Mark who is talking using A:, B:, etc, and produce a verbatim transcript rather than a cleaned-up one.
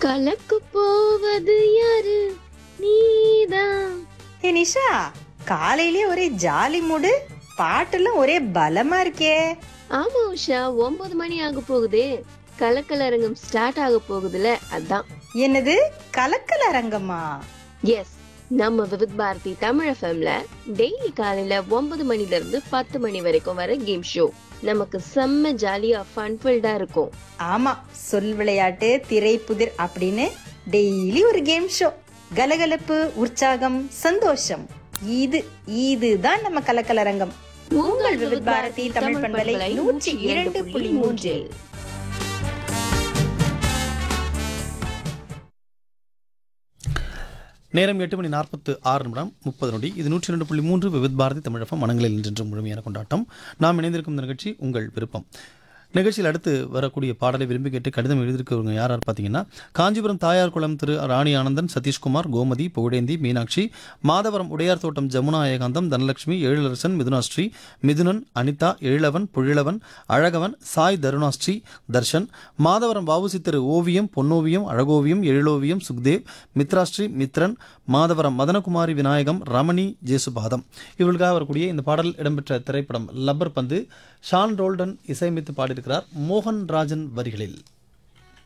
A: கலக்கு போவது யாரு நீதான்.
B: ஏ நிஷா, காலையிலே ஒரே ஜாலி மூடு, பாட்டெல்லாம் ஒரே பலமா இருக்கே.
A: ஆமா உஷா, ஒன்பது மணி ஆக போகுதே, கலக்கல் அரங்கம் ஸ்டார்ட் ஆக போகுதுல, அதான்.
B: என்னது கலக்கல் அரங்கமா?
A: எஸ், நம்ம விவித் பாரதி தமிழ் எஃப்எம்ல டெய்லி காலையில ஒன்பது மணில இருந்து பத்து மணி வரைக்கும் வர கேம் ஷோ நமக்கு செம்ம ஜாலியா ஃபன்ஃபில்டா இருக்கும்.
B: ஆமா, சொல் விளையாட்டு, திரை புதிர் அப்படின்னு டெய்லி ஒரு கேம் ஷோ. கலகலப்பு, உற்சாகம், சந்தோஷம், இது இதுதான் நம்ம கலக்கல் அரங்கம். உங்கள் விவித் பாரதி தமிழ் பண்பலை நூற்றி இரண்டு புள்ளி மூன்று.
C: நேரம் எட்டு மணி நாற்பத்து ஆறு நிமிடம் முப்பது நொடி. இது நூற்றி இரண்டு புள்ளி மூன்று விவித் பாரதி தமிழகம் மனங்களில் இன்று முழுமையான கொண்டாட்டம். நாம் இணைந்திருக்கும் இந்த நிகழ்ச்சி உங்கள் விருப்பம். நிகழ்ச்சியில் அடுத்து வரக்கூடிய பாடலை விரும்பி கேட்டு கடிதம் எழுதியிருக்கிறவங்க யார் யார் பார்த்தீங்கன்னா, காஞ்சிபுரம் தாயார் குளம் திரு ராணி ஆனந்தன், சதீஷ்குமார், கோமதி, புகழேந்தி, மீனாட்சி, மாதவரம் உடையார் தோட்டம் ஜமுனா ஏகாந்தம், தனலட்சுமி, எழிலரசன், மிதுனாஸ்ரீ, மிதுனன், அனிதா, எழிலவன், புழிலவன், அழகவன், சாய் தருணாஸ்ரீ, தர்ஷன், மாதவரம் வாவுசி திரு ஓவியம், பொன்னோவியம், அழகோவியம், எழிலோவியம், சுக்தேவ், மித்ராஸ்ரீ, மித்ரன், மாதவரம் மதனகுமாரி விநாயகம், ரமணி, ஜேசுபாதம். இவர்களுக்காக வரக்கூடிய இந்த பாடல் இடம்பெற்ற திரைப்படம் லப்பர் பந்து. ஷான் ரோல்டன் இசையமைத்து பாடியிருக்கிறார், மோகன் ராஜன் வரிகளில்.